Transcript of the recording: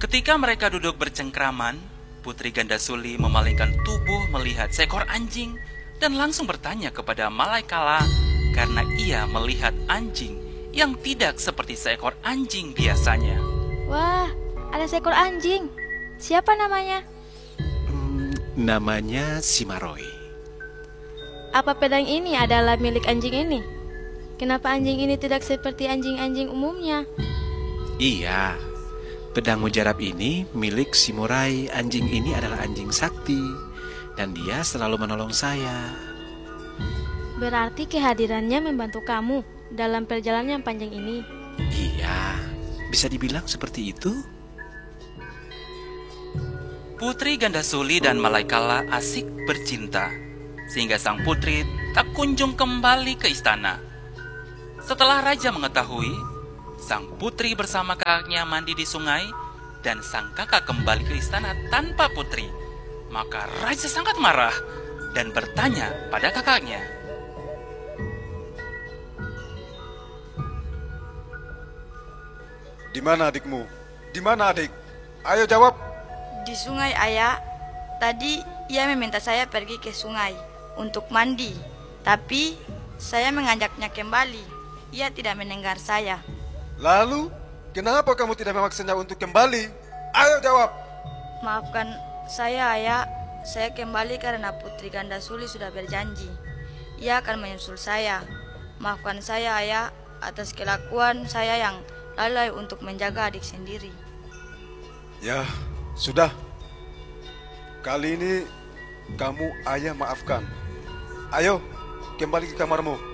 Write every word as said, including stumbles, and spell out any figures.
Ketika mereka duduk bercengkraman, Putri Gandasuli memalingkan tubuh melihat seekor anjing dan langsung bertanya kepada Malaikala karena ia melihat anjing yang tidak seperti seekor anjing biasanya. Wah, ada seekor anjing. Siapa namanya? Hmm, namanya Simaroy. Apa pedang ini adalah milik anjing ini? Kenapa anjing ini tidak seperti anjing-anjing umumnya? Iya, pedang mujarab ini milik Simurai. Anjing ini adalah anjing sakti dan dia selalu menolong saya. Berarti kehadirannya membantu kamu dalam perjalanan yang panjang ini. Iya, bisa dibilang seperti itu. Putri Gandasuli dan Malaikala asik bercinta, sehingga sang putri tak kunjung kembali ke istana. Setelah raja mengetahui, sang putri bersama kakaknya mandi di sungai dan sang kakak kembali ke istana tanpa putri. Maka raja sangat marah dan bertanya pada kakaknya. Di mana adikmu? Di mana adik? Ayo jawab. Di sungai, Ayah. Tadi ia meminta saya pergi ke sungai untuk mandi, tapi saya mengajaknya kembali. Ia tidak mendengar saya. Lalu, kenapa kamu tidak memaksanya untuk kembali? Ayo jawab. Maafkan saya, Ayah. Saya kembali karena Putri Gandasuli sudah berjanji. Ia akan menyusul saya. Maafkan saya, Ayah, atas kelakuan saya yang lalai untuk menjaga adik sendiri. Ya, sudah. Kali ini kamu ayah maafkan. Ayo, kembali ke kamarmu.